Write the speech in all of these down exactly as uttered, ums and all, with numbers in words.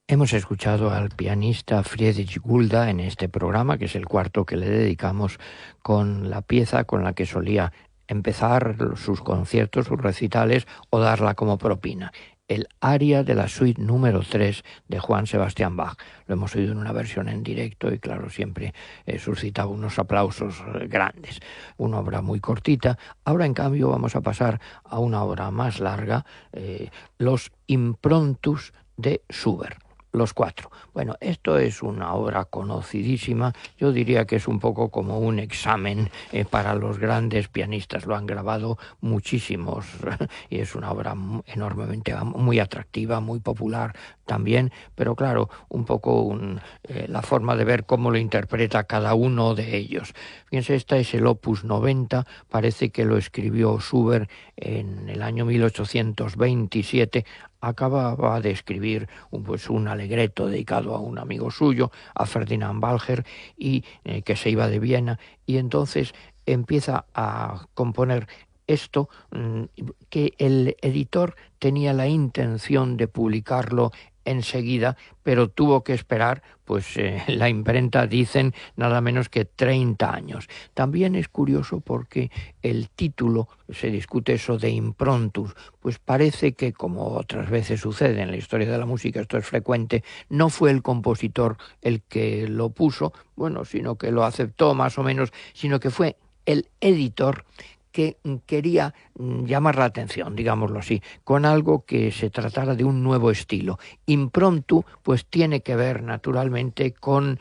Hemos escuchado al pianista Friedrich Gulda en este programa, que es el cuarto que le dedicamos, con la pieza con la que solía empezar sus conciertos, sus recitales, o darla como propina: el aria de la suite número tres de Juan Sebastián Bach. Lo hemos oído en una versión en directo y, claro, siempre eh, suscitaba unos aplausos eh, grandes. Una obra muy cortita. Ahora, en cambio, vamos a pasar a una obra más larga, eh, los Impromptus de Schubert. Los cuatro. Bueno, esto es una obra conocidísima. Yo diría que es un poco como un examen eh, para los grandes pianistas. Lo han grabado muchísimos y es una obra enormemente, muy atractiva, muy popular también, pero claro, un poco un, eh, la forma de ver cómo lo interpreta cada uno de ellos. Fíjense, esta es el opus noventa, parece que lo escribió Schubert en el año mil ochocientos veintisiete. Acababa de escribir un, pues, un alegreto dedicado a un amigo suyo, a Ferdinand Walcher, y eh, que se iba de Viena, y entonces empieza a componer esto, mmm, que el editor tenía la intención de publicarlo enseguida, pero tuvo que esperar, pues eh, la imprenta dicen nada menos que treinta años. También es curioso porque el título, se discute eso de Impromptus, pues parece que, como otras veces sucede en la historia de la música, esto es frecuente, no fue el compositor el que lo puso, bueno, sino que lo aceptó más o menos, sino que fue el editor que quería llamar la atención, digámoslo así, con algo que se tratara de un nuevo estilo. Impromptu, pues tiene que ver naturalmente con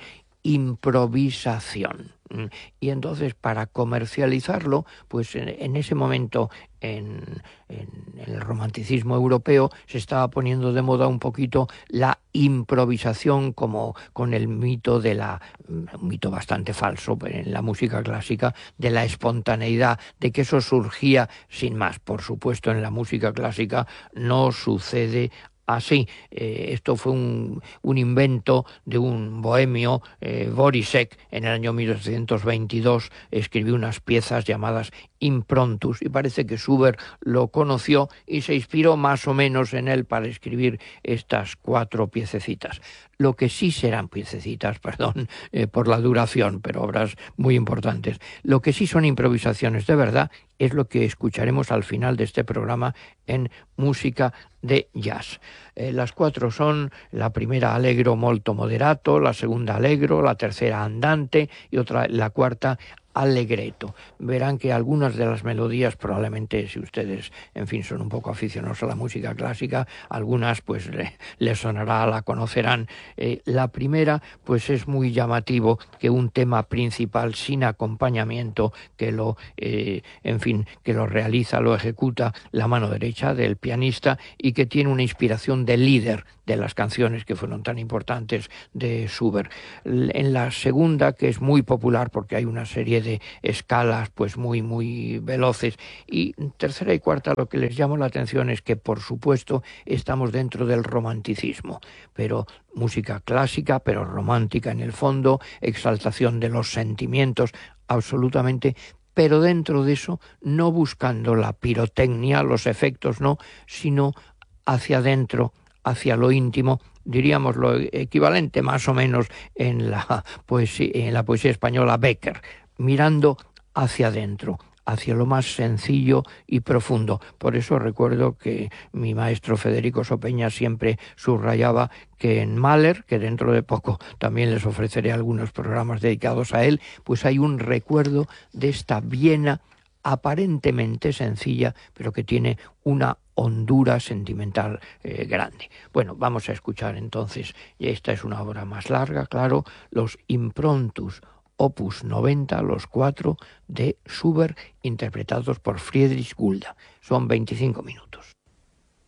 improvisación. Y entonces, para comercializarlo, pues en, en ese momento en, en el romanticismo europeo se estaba poniendo de moda un poquito la improvisación, como con el mito de la, un mito bastante falso en la música clásica, de la espontaneidad, de que eso surgía sin más. Por supuesto, en la música clásica no sucede así. Eh, esto fue un, un invento de un bohemio, eh, Borisek. En el año mil ochocientos veintidós escribió unas piezas llamadas Impromptus, y parece que Schubert lo conoció y se inspiró más o menos en él para escribir estas cuatro piececitas. Lo que sí serán piececitas, perdón, eh, por la duración, pero obras muy importantes. Lo que sí son improvisaciones de verdad es lo que escucharemos al final de este programa en música de jazz. Eh, las cuatro son: la primera allegro molto moderato, la segunda allegro, la tercera andante y otra, la cuarta, allegretto. Verán que algunas de las melodías, probablemente, si ustedes, en fin, son un poco aficionados a la música clásica, algunas pues le, les sonará, la conocerán. Eh, la primera, pues es muy llamativo que un tema principal sin acompañamiento, que lo, eh, en fin, que lo realiza, lo ejecuta la mano derecha del pianista, y que tiene una inspiración de líder de las canciones que fueron tan importantes de Schubert. En la segunda, que es muy popular porque hay una serie de escalas pues muy muy veloces, y tercera y cuarta, lo que les llama la atención es que, por supuesto, estamos dentro del romanticismo, pero música clásica, pero romántica en el fondo, exaltación de los sentimientos, absolutamente, pero dentro de eso no buscando la pirotecnia, los efectos, no, sino hacia adentro, hacia lo íntimo, diríamos lo equivalente más o menos en la poesía, en la poesía española, Bécquer, mirando hacia adentro, hacia lo más sencillo y profundo. Por eso recuerdo que mi maestro Federico Sopeña siempre subrayaba que en Mahler, que dentro de poco también les ofreceré algunos programas dedicados a él, pues hay un recuerdo de esta Viena aparentemente sencilla, pero que tiene una hondura sentimental eh, grande. Bueno, vamos a escuchar entonces, y esta es una obra más larga, claro, los Impromptus opus noventa, los cuatro de Schubert, interpretados por Friedrich Gulda. Son veinticinco minutos.